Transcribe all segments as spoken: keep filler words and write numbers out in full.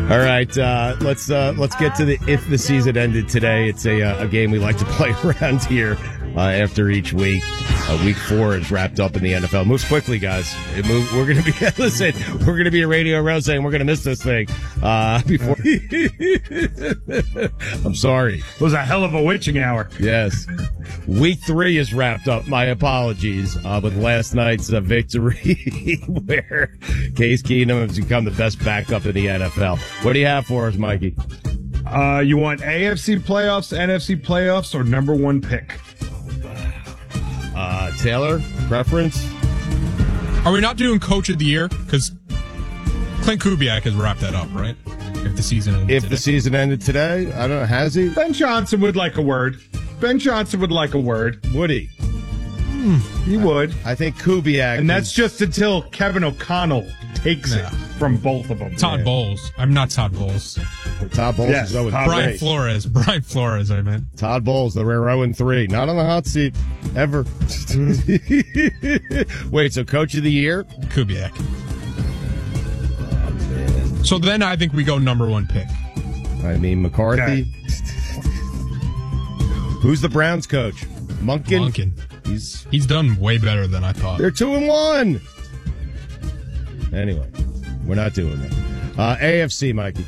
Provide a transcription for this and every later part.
All right, uh, let's uh, let's get to the if the season ended today. It's a uh, a game we like to play around here uh, after each week. Uh, week four is wrapped up in the N F L. It moves quickly, guys. It move, we're going to be listen. We're going to be a radio around saying we're going to miss this thing. Uh, before I'm sorry. It was a hell of a witching hour. Yes. Week three is wrapped up. My apologies. Uh, with last night's uh, victory where Case Keenum has become the best backup in the N F L. What do you have for us, Mikey? Uh, you want A F C playoffs, N F C playoffs, or number one pick? Uh, Taylor, preference? Are we not doing Coach of the Year? Because Clint Kubiak has wrapped that up, right? If the season ended If today. the season ended today, I don't know. Has he? Ben Johnson would like a word. Ben Johnson would like a word. Would he? Hmm, he would. I think Kubiak. And that's is, just until Kevin O'Connell takes Nah. it from both of them. Todd Yeah. Bowles. I'm not Todd Bowles. Todd Bowles Yes, is oh and Todd three. Brian Flores. Brian Flores, I meant. Todd Bowles, the rare oh and three. Not on the hot seat. Ever. Wait, so Coach of the Year? Kubiak. So then I think we go number one pick. I mean, McCarthy. Okay. Who's the Browns coach? Monken? Monken. He's He's done way better than I thought. They're two and one. Anyway, we're not doing that. Uh, A F C, Mikey.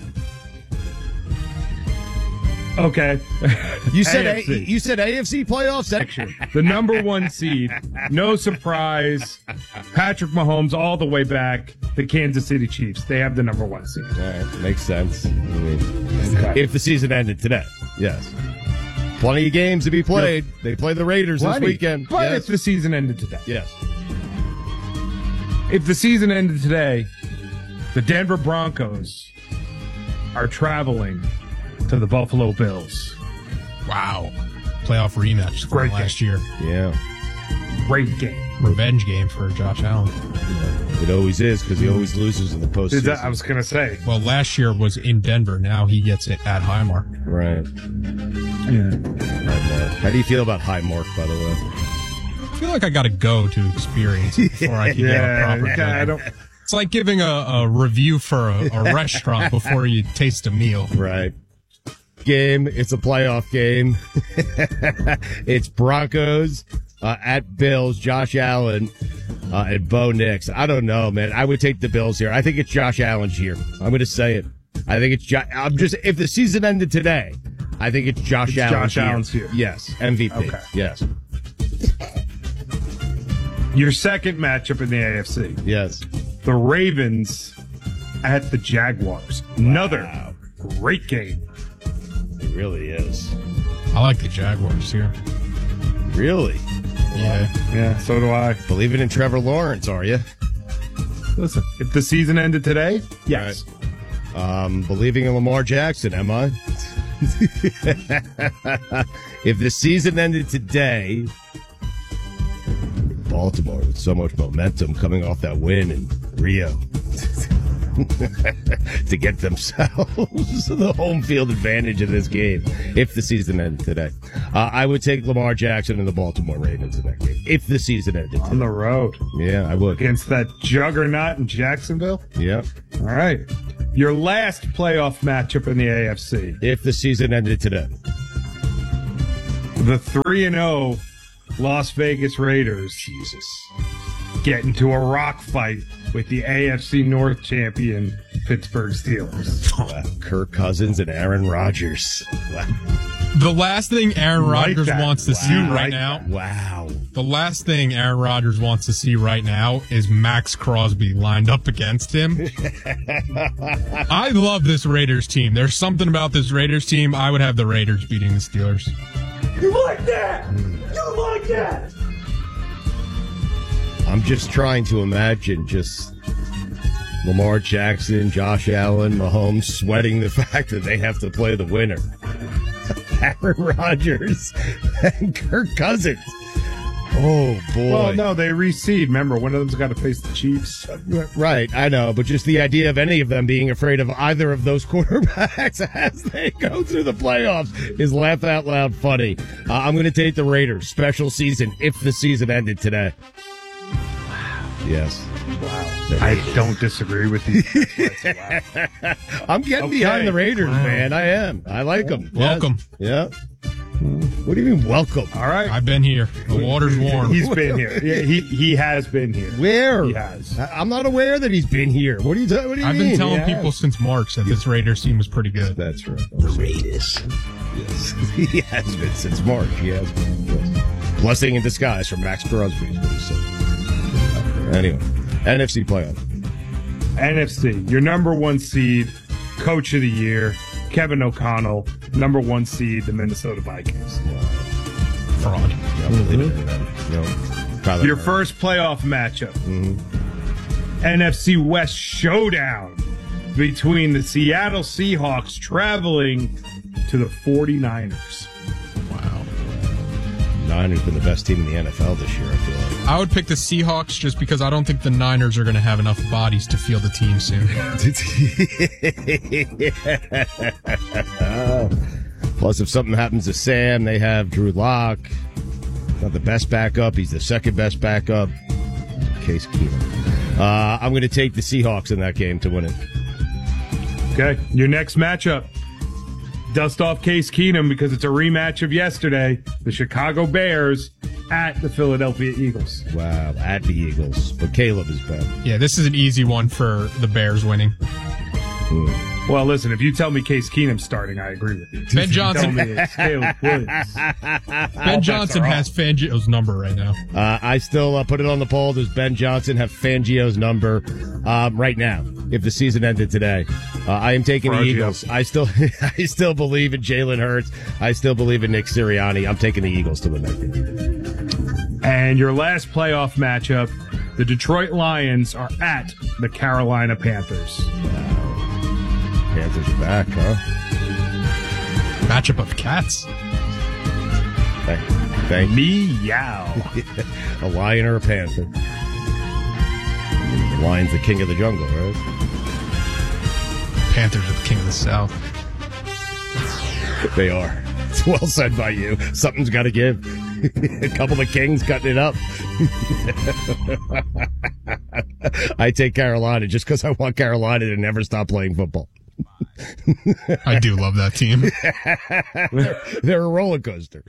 Okay. You said A F C. A- you said A F C playoffs. That- The number one seed. No surprise. Patrick Mahomes all the way back. The Kansas City Chiefs. They have the number one seed. All right, makes sense. I mean, Okay. if the season ended today, yes. Plenty of games to be played. They play the Raiders Plenty. this weekend. But yes. if the season ended today. yes. If the season ended today, the Denver Broncos are traveling to the Buffalo Bills. Wow. Playoff rematch from Great last game. year. Yeah. Great game. Revenge game for Josh Allen. It always is because he always loses in the Is postseason. that, I was going to say. Well, last year was in Denver. Now he gets it at Highmark. Right. Yeah. Highmark. How do you feel about Highmark, by the way? I feel like I got to go to experience it before I can get a Yeah, proper yeah, I judgment. don't. It's like giving a, a review for a, a restaurant before you taste a meal. Right. Game. It's a playoff game. It's Broncos uh, at Bills. Josh Allen uh, and Bo Nix. I don't know, man. I would take the Bills here. I think it's Josh Allen's year. I'm going to say it. I think it's. Jo- I'm just. If the season ended today, I think it's Josh It's Allen's Josh year. Allen's year. Yes, M V P. Okay. Yes, Your second matchup in the A F C. yes. The Ravens at the Jaguars. Another Wow. great game. It really is. I like the Jaguars here. Really. Yeah. Yeah, so do I. Believing in Trevor Lawrence, are you? Listen, if the season ended today, yes. Um, believing in Lamar Jackson, am I? If the season ended today, Baltimore with so much momentum coming off that win in Rio to get themselves the home field advantage in this game. If the season ended today, uh, I would take Lamar Jackson and the Baltimore Ravens in that game. If the season ended On today. the road Yeah, I would. against that juggernaut in Jacksonville. Yeah. All right. Your last playoff matchup in the A F C. If the season ended today. The three and oh Las Vegas Raiders Jesus. get into a rock fight with the A F C North champion Pittsburgh Steelers. Wow. Kirk Cousins and Aaron Rodgers. Wow. The last thing Aaron Like Rodgers that. wants to see Wow. right Like now, Wow. the last thing Aaron Rodgers wants to see right now is Max Crosby lined up against him. I love this Raiders team. There's something about this Raiders team. I would have the Raiders beating the Steelers. You like that? You like that? I'm just trying to imagine just Lamar Jackson, Josh Allen, Mahomes sweating the fact that they have to play the winner. Aaron Rodgers and Kirk Cousins. Oh, boy. Well, no, they reseed. Remember, one of them's got to face the Chiefs. Right, I know, but just the idea of any of them being afraid of either of those quarterbacks as they go through the playoffs is laugh out loud funny. Uh, I'm going to take the Raiders. Special season if the season ended today. Yes. Wow. I don't disagree with you. Wow. I'm getting Okay. behind the Raiders, Wow. man. I am. I like them. Welcome. Yeah. What do you mean, welcome? All right. I've been here. The water's warm. He's been here. Yeah, he he has been here. Where? He has. I- I'm not aware that he's been here. What do you, t- what do you I've mean? been telling He people has. since March that this Raiders team was pretty good. That's right. The Raiders. Yes. He has been since March. He has been. Yes. Blessing in disguise from Max Crosby. Is what he said. Anyway, N F C playoff. N F C, your number one seed, coach of the year, Kevin O'Connell, number one seed, the Minnesota Vikings. Fraud. Yeah, believe it. No, Tyler Your Murray. first playoff matchup, N F C West showdown between the Seattle Seahawks traveling to the 49ers. Wow. Niners been the best team in the N F L this year, I feel like. I would pick the Seahawks just because I don't think the Niners are going to have enough bodies to field the team soon. Plus, if something happens to Sam, they have Drew Lock. Not the best backup. He's the second best backup. Case Keenum. Uh, I'm going to take the Seahawks in that game to win it. Okay, your next matchup, dust off Case Keenum because it's a rematch of yesterday. The Chicago Bears at the Philadelphia Eagles. Wow, at the Eagles. But Caleb is better. Yeah, this is an easy one for the Bears winning. Well, listen, if you tell me Case Keenum's starting, I agree with you. Ben If you Johnson- Tell me it's Caleb Williams. Ben Johnson has Fangio's number right now. Uh, I still uh, put it on the poll. Does Ben Johnson have Fangio's number um, right now? If the season ended today, uh, I am taking the Fangio. Eagles. I still, I still believe in Jalen Hurts. I still believe in Nick Sirianni. I'm taking the Eagles to win that game. And your last playoff matchup, the Detroit Lions are at the Carolina Panthers. Panthers are back, huh? Matchup of cats. Thank, thank Meow. a lion or a panther. The lion's the king of the jungle, right? Panthers are the king of the South. They are. It's well said by you. Something's got to give. A couple of kings cutting it up. I take Carolina just because I want Carolina to never stop playing football. I do love that team. they're, they're a roller coaster.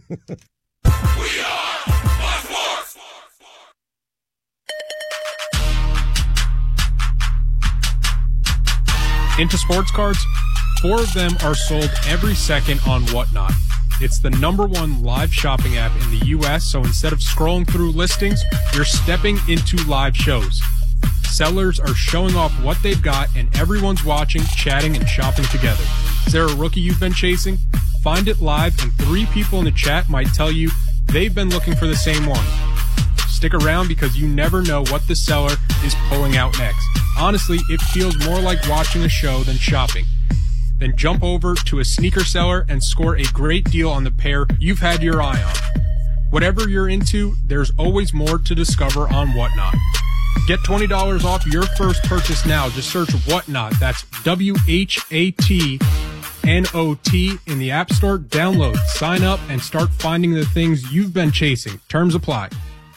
Into sports cards, four of them are sold every second on Whatnot. It's the number one live shopping app in the U S, so instead of scrolling through listings, you're stepping into live shows. Sellers are showing off what they've got, and everyone's watching, chatting, and shopping together. Is there a rookie you've been chasing? Find it live, and three people in the chat might tell you they've been looking for the same one. Stick around because you never know what the seller is pulling out next. Honestly, it feels more like watching a show than shopping. Then jump over to a sneaker seller and score a great deal on the pair you've had your eye on. Whatever you're into, there's always more to discover on Whatnot. Get twenty dollars off your first purchase now. Just search Whatnot. That's W H A T N O T in the App Store. Download, sign up, and start finding the things you've been chasing. Terms apply.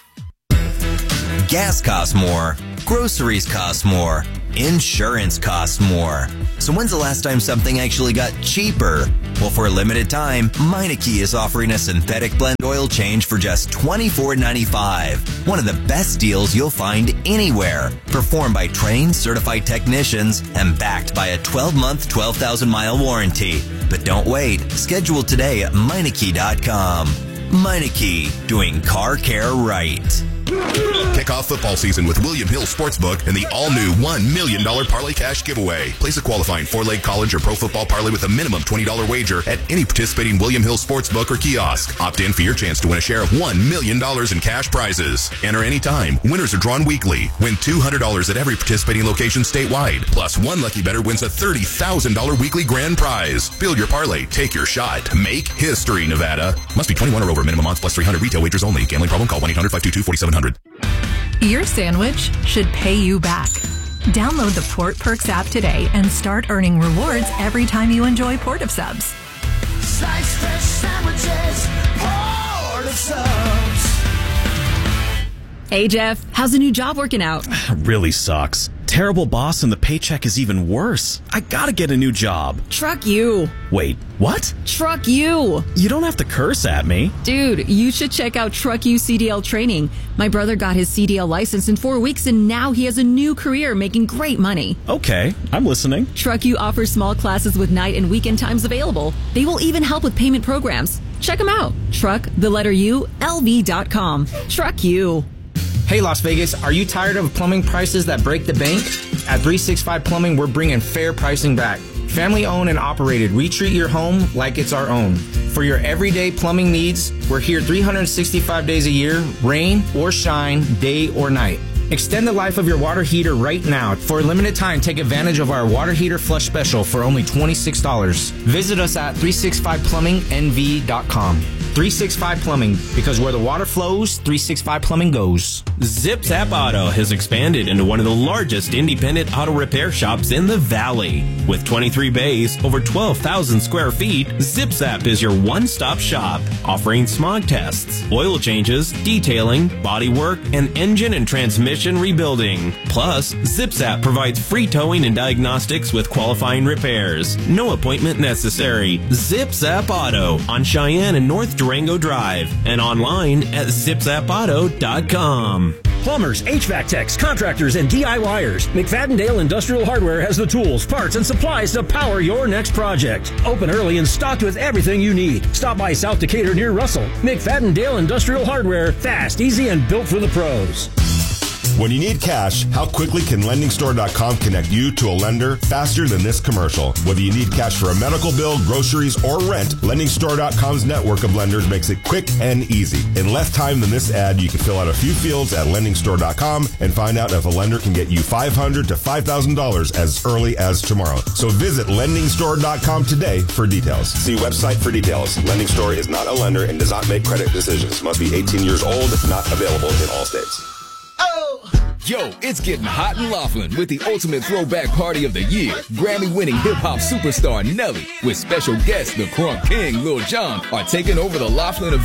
Gas costs more. Groceries cost more. Insurance costs more. So when's the last time something actually got cheaper? Well, for a limited time, Meineke is offering a synthetic blend oil change for just twenty-four ninety-five. One of the best deals you'll find anywhere. Performed by trained, certified technicians and backed by a twelve-month, twelve thousand mile warranty. But don't wait. Schedule today at Meineke dot com. Meineke, doing car care right. Kick off football season with William Hill Sportsbook and the all-new one million dollars Parlay Cash giveaway. Place a qualifying four-leg college or pro football parlay with a minimum twenty dollars wager at any participating William Hill Sportsbook or kiosk. Opt in for your chance to win a share of one million dollars in cash prizes. Enter anytime. Winners are drawn weekly. Win two hundred dollars at every participating location statewide. Plus, one lucky bettor wins a thirty thousand dollars weekly grand prize. Build your parlay. Take your shot. Make history, Nevada. Must be twenty-one or over. Minimum odds plus three hundred. Retail wagers only. Gambling problem? Call one eight hundred five two two four seven zero zero. Your sandwich should pay you back. Download the Port Perks app today and start earning rewards every time you enjoy Port of Subs. Slice fresh sandwiches, Port of Subs. Hey, Jeff. How's the new job working out? Really sucks. Terrible boss and the paycheck is even worse. I gotta get a new job. Truck you. Wait, what? Truck you. You don't have to curse at me. Dude, you should check out Truck You C D L training. My brother got his C D L license in four weeks and now he has a new career making great money. Okay, I'm listening. Truck You offers small classes with night and weekend times available. They will even help with payment programs. Check them out. Truck, the letter U, L V dot com. Truck You. Hey, Las Vegas, are you tired of plumbing prices that break the bank? At three sixty-five Plumbing, we're bringing fair pricing back. Family owned and operated, we treat your home like it's our own. For your everyday plumbing needs, we're here three hundred sixty-five days a year, rain or shine, day or night. Extend the life of your water heater right now. For a limited time, take advantage of our water heater flush special for only twenty-six dollars. Visit us at three sixty-five plumbing N V dot com. three sixty-five Plumbing, because where the water flows, three sixty-five Plumbing goes. Zip Zap Auto has expanded into one of the largest independent auto repair shops in the Valley. With twenty-three bays, over twelve thousand square feet, Zip Zap is your one-stop shop, offering smog tests, oil changes, detailing, body work, and engine and transmission rebuilding. Plus, Zip Zap provides free towing and diagnostics with qualifying repairs. No appointment necessary. Zip Zap Auto on Cheyenne and North Durango Drive and online at zip zap auto dot com. Plumbers, H V A C techs, contractors, and DIYers. McFadden-Dale Industrial Hardware has the tools, parts, and supplies to power your next project. Open early and stocked with everything you need. Stop by South Decatur near Russell. McFadden-Dale Industrial Hardware. Fast, easy, and built for the pros. When you need cash, how quickly can lending store dot com connect you to a lender faster than this commercial? Whether you need cash for a medical bill, groceries, or rent, lending store dot com's network of lenders makes it quick and easy. In less time than this ad, you can fill out a few fields at lending store dot com and find out if a lender can get you five hundred dollars to five thousand dollars as early as tomorrow. So visit lending store dot com today for details. See website for details. Lending Store is not a lender and does not make credit decisions. Must be eighteen years old. Not available in all states. Yo, it's getting hot in Laughlin with the ultimate throwback party of the year. Grammy-winning hip-hop superstar Nelly with special guests the Crunk King, Lil Jon are taking over the Laughlin event.